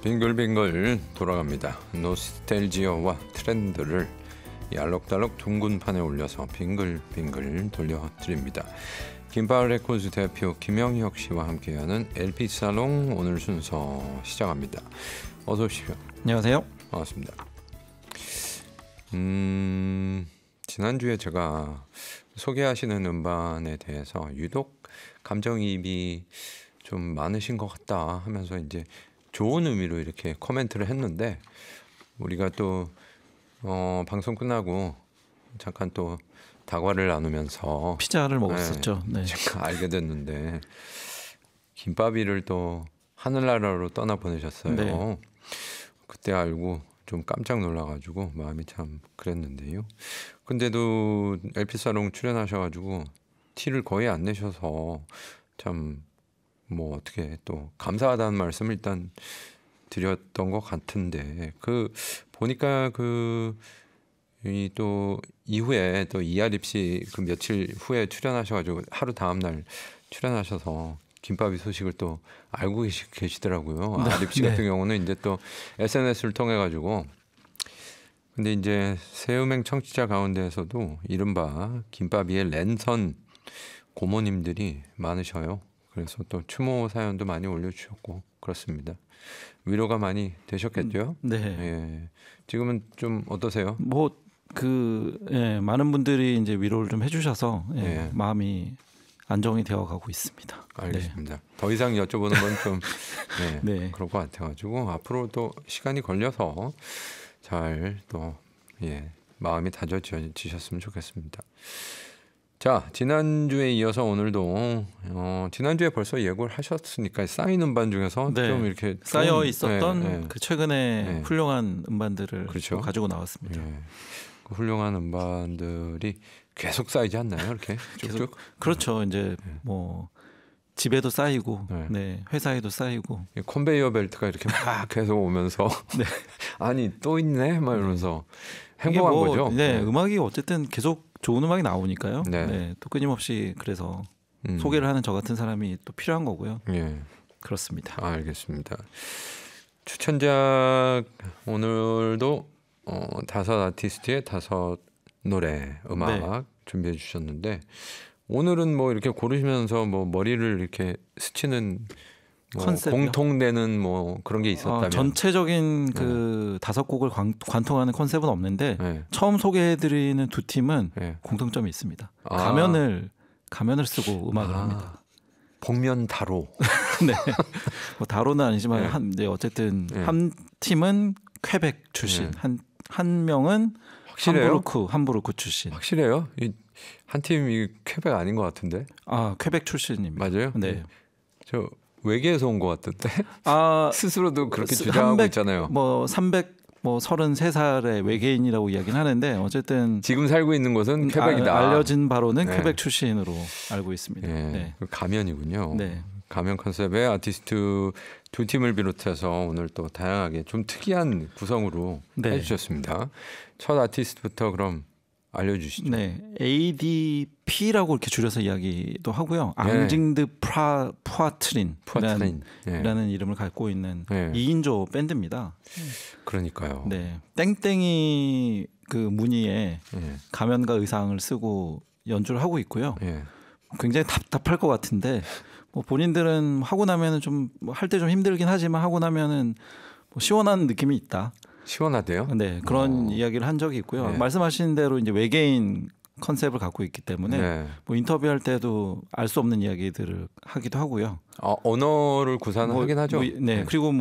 빙글빙글 돌아갑니다. 노스텔지어와 트렌드를 이 알록달록 둥근 판에 올려서 빙글빙글 돌려드립니다. 김바을 레코드 대표 김영혁 씨와 함께하는 LP살롱 오늘 순서 시작합니다. 어서 오십시오. 안녕하세요. 반갑습니다. 지난주에 제가 소개하시는 음반에 대해서 유독 감정이입이 좀 많으신 것 같다 하면서 이제 좋은 의미로 이렇게 코멘트를 했는데 우리가 또 방송 끝나고 잠깐 또 다과를 나누면서 피자를 먹었었죠. 네. 제가 알게 됐는데 김밥이를 또 하늘나라로 떠나 보내셨어요. 네. 그때 알고 좀 깜짝 놀라가지고 마음이 참 그랬는데요. 근데도 LP살롱 출연하셔가지고 티를 거의 안 내셔서 참 뭐 어떻게 또 감사하다는 말씀을 일단 드렸던 것 같은데 그 보니까 그 이 또 이후에 또 이하립 씨 그 며칠 후에 출연하셔가지고 하루 다음 날 출연하셔서 김밥이 소식을 또 알고 계시더라고요. 아립 씨 같은 경우는 이제 또 SNS를 통해 가지고 근데 이제 새음행 청취자 가운데에서도 이른바 김밥이의 랜선 고모님들이 많으셔요. 그래서 또 추모 사연도 많이 올려주셨고 그렇습니다. 위로가 많이 되셨겠죠? 네. 예. 지금은 좀 어떠세요? 많은 분들이 이제 위로를 좀 해주셔서 예. 마음이 안정이 되어가고 있습니다. 알겠습니다. 네. 더 이상 여쭤보는 건 좀 네. 그럴 것 같아가지고 앞으로 또 시간이 걸려서 잘 또 마음이 다져지셨으면 좋겠습니다. 자, 지난주에 이어서 오늘도 지난주에 벌써 예고를 하셨으니까 쌓인 음반 중에서 좀 이렇게 쌓여 있었던 그 최근에 훌륭한 음반들을 그렇죠. 가지고 나왔습니다. 그 훌륭한 음반들이 계속 쌓이지 않나요? 이렇게 쭉쭉. 그렇죠. 이제 뭐 집에도 쌓이고, 회사에도 쌓이고. 컨베이어 벨트가 이렇게 막 계속 오면서 아니 또 있네, 막 이러면서 행복한 거죠. 음악이 어쨌든 계속 좋은 음악이 나오니까요. 또 끊임없이 그래서 소개를 하는 저 같은 사람이 또 필요한 거고요. 그렇습니다. 알겠습니다. 추천작 오늘도 5 아티스트의 5 노래 음악 준비해 주셨는데 오늘은 뭐 이렇게 고르시면서 뭐 머리를 이렇게 스치는 공통되는 뭐 그런 게 있었다면 전체적인 그 5곡을 관통하는 컨셉은 없는데 처음 소개해드리는 두 팀은 공통점이 있습니다. 가면을 쓰고 음악을 합니다. 복면 다로. 네, 뭐 다로는 아니지만 어쨌든 한 팀은 퀘벡 출신, 한 명은 함부르크 출신. 확실해요? 한 팀이 퀘벡 아닌 것 같은데? 퀘벡 출신입니다. 맞아요? 네. 저 외계에서 온 것 같던데. 스스로도 그렇게 주장하고 있잖아요. 33살의 외계인이라고 이야기는 하는데 어쨌든 지금 살고 있는 곳은 퀘벡이다. 알려진 바로는 퀘벡 출신으로 알고 있습니다. 가면이군요. 가면 컨셉의 아티스트 두 팀을 비롯해서 오늘 또 다양하게 좀 특이한 구성으로 해주셨습니다. 첫 아티스트부터 그럼 알려주시죠. ADP라고 이렇게 줄여서 이야기도 하고요. 앙징드 푸아트린이라는 이름을 갖고 있는 2인조 밴드입니다. 그러니까요. 땡땡이 그 무늬에 가면과 의상을 쓰고 연주를 하고 있고요. 굉장히 답답할 것 같은데 뭐 본인들은 하고 나면은 좀 할 때 좀 힘들긴 하지만 하고 나면은 뭐 시원한 느낌이 있다. 시원하대요? 그런 이야기를 한 적이 있고요. 말씀하신 대로 이제 외계인 컨셉을 갖고 있기 때문에 뭐 인터뷰할 때도 알 수 없는 이야기들을 하기도 하고요. 언어를 구사는 하긴 하죠. 그리고